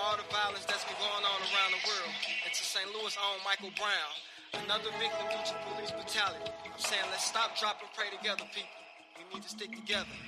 all the violence that's been going on around the world. And to St. Louis' own Michael Brown, another victim due to police brutality. I'm saying let's stop, drop, and pray together, people. We need to stick together.